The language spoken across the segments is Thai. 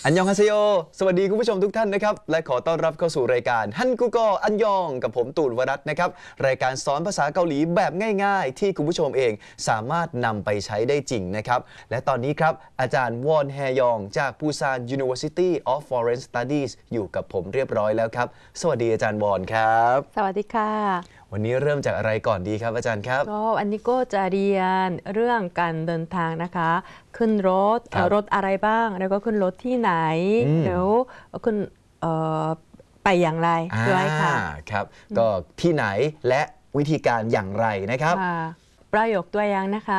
อันยองฮาเซโยสวัสดีคุณผู้ชมทุกท่านนะครับและขอต้อนรับเข้าสู่รายการฮันกุโกอันยองกับผมตูนวรัตน์นะครับรายการสอนภาษาเกาหลีแบบง่ายๆที่คุณผู้ชมเองสามารถนำไปใช้ได้จริงนะครับและตอนนี้ครับอาจารย์วอนแฮยองจากปูซาน University of Foreign Studies อยู่กับผมเรียบร้อยแล้วครับสวัสดีอาจารย์วอนครับสวัสดีค่ะวันนี้เริ่มจากอะไรก่อนดีครับอาจารย์ครับก็อันนี้ก็จะเรียนเรื่องการเดินทางนะคะขึ้นรถอะไรบ้างแล้วก็ขึ้นรถที่ไหนแล้วขึ้นไปอย่างไรด้วยค่ะครับก็ที่ไหนและวิธีการอย่างไรนะครับประโยคตัวอย่างนะคะ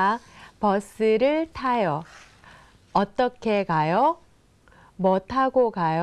버스를타요 어떻게 가요? 뭐 타고 가요?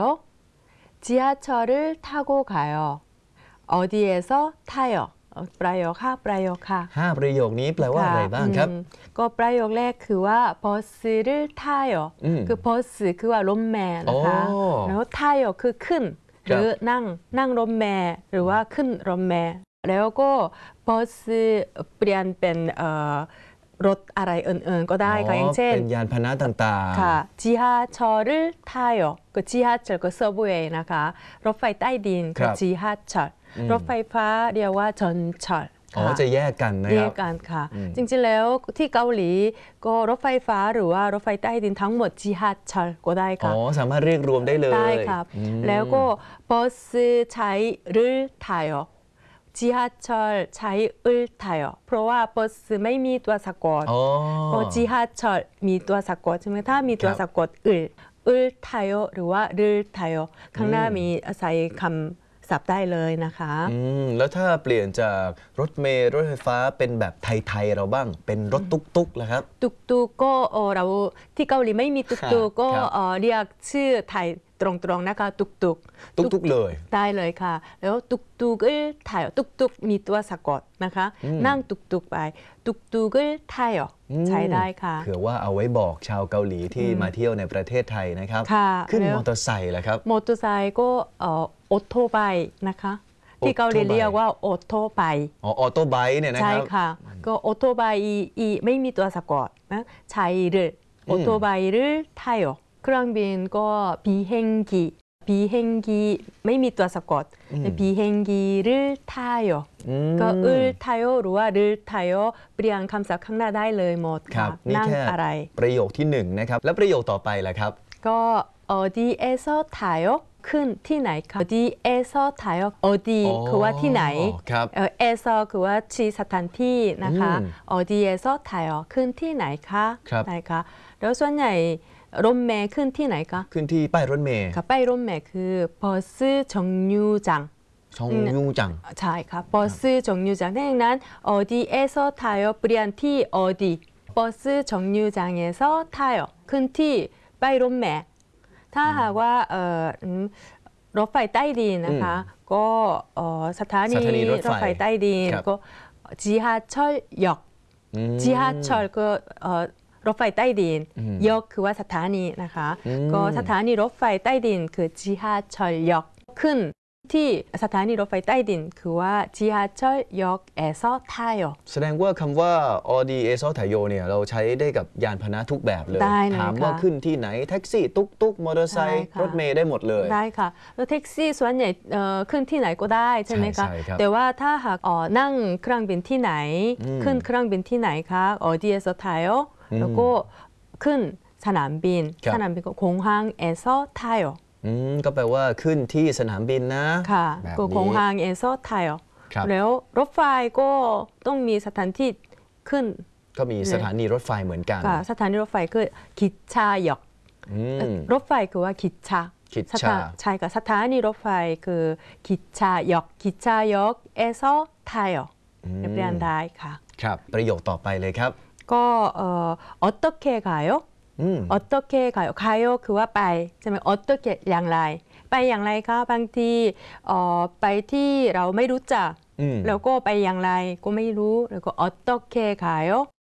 지하철을 타고 가요. 어디에서 타요? ประโยคค่ะประโยคค่ะ 5ประโยคนี้แปลว่าอะไรบ้างครับก็ประโยคแรกคือว่า 버스를 타요 คือ 버스 คือว่ารถเมล์นะคะแล้ว 타요 คือขึ้นหรือนั่งรถเมล์หรือว่าขึ้นรถเมล์แล้วก็ 버스 เปลี่ยนเป็นรถอะไรอื่นๆก็ได้ค่ะอย่างเช่นเป็นยานพาหนะต่างๆค่ะ지하철을 타요 ก็지하철ก็ subway นะคะรถไฟใต้ดินคือ지하철รถไฟฟ้าเรียกว่า전철 จะแยกกันนะครับแยกกันค่ะจริงๆแล้วที่เกาหลีก็รถไฟฟ้าหรือว่ารถไฟใต้ดินทั้งหมด지하철ก็ได้ค่ะสามารถเรียกรวมได้เลยได้ครับแล้วก็버스 차이를 타요 지하철 차이을 타요. เพราะว่า버스ไม่มีตัวสะกดเพราะ지하철มีตัวสะกดใช่ไหมถ้ามีตัวสะกด을 타요 หรือว่า를 타요 ข้างหน้ามีอาศัยคำศัพท์ได้เลยนะคะแล้วถ้าเปลี่ยนจากรถเมล์รถไฟฟ้าเป็นแบบไทยๆเราบ้างเป็นรถตุ๊กๆล่ะครับตุ๊กๆก็เราที่เกาหลีไม่มีตุ๊กๆก็เรียกชื่อไทยตรงๆนะคะตุ๊กเลยได้เลยค่ะแล้วตุ๊กถ่ายตุ๊กมีตัวสะกดนะคะนั่งตุ๊กไปตุ๊กถ่ายใช้ได้ค่ะเผื่อว่าเอาไว้บอกชาวเกาหลีที่มาเที่ยวในประเทศไทยนะครับขึ้นมอเตอร์ไซค์แล้วครับมอเตอร์ไซค์ก็ออโต้ไบค์นะคะที่เกาหลีเรียกว่าออโต้ไบค์ออโต้ไบค์เนี่ยนะครับใช่ค่ะก็ออโต้ไบค์ไม่มีตัวสะกดนะใช้ออโต้ไบค์ถ่ายเครื่องบินก็비행기ไม่มีตัวสะกด비행기를 타요ก็타요หรือว่า를 타요เปลี่ยนคำศัพท์ข้างหน้าได้เลยหมดค่ะนั่งอะไรประโยคที่1นะครับแล้วประโยคต่อไปล่ะครับก็어디에서 타요ขึ้นที่ไหนคะ어디에서 타요 어디คือว่าที่ไหน에서คือว่าที่สถานที่นะคะ어디에서 타요ขึ้นที่ไหนคะไหนคะแล้วส่วนใหญ่รถเมล์ขึ้นที่ไหนคะขึ้นที่ป้ายรถเมล์ค่ะป้ายรถเมล์คือ버스 정류장ใช่ค่ะ버스 정류장ดังนั้น어디에서 타요เปลี่ยนที่어디 버스 정류장에서 타요ขึ้นที่ป้ายรถเมล์ถ้าหากว่ารถไฟใต้ดินนะคะก็สถานีรถไฟใต้ดินก็지하철역 지하철ก็รถไฟใต้ดินยกคือว่าสถานีนะคะก็สถานีรถไฟใต้ดินคือ지하철역ขึ้นที่สถานีรถไฟใต้ดินคือว่า지하철역에서 타요 แสดงว่าคำว่า어디에서 타요เนี่ยเราใช้ได้กับยานพาหนะทุกแบบเลยถามว่าขึ้นที่ไหนแท็กซี่ตุ๊กมอเตอร์ไซค์รถเมล์ได้หมดเลยได้ค่ะแล้วแท็กซี่ส่วนใหญ่ขึ้นที่ไหนก็ได้ใช่ไหมคะแต่ว่าถ้าหากนั่งเครื่องบินที่ไหนขึ้นเครื่องบินที่ไหนคะ어디에서 타요แล้วก็ขึ้นสนามบินก็공항에서 타요 ก็แปลว่าขึ้นที่สนามบินนะค่ะก็공항에서 타요แล้วรถไฟก็ต้องมีสถานที่ขึ้นก็มีสถานีรถไฟเหมือนกันสถานีรถไฟคือ기차역รถไฟคือว่า기차ใช่ค่ะสถานีรถไฟคือ기차역에서 타요เรียนได้ค่ะครับประโยคต่อไปเลยครับก็어떻게 가요? 어떻게 가요? 가요คือว่าไปใช่ไหม어떻게อย่างไรไปอย่างไรคะบางทีไปที่เราไม่รู้จักแล้วก็ไปอย่างไรก็ไม่รู้แล้วก็어떻게 가요?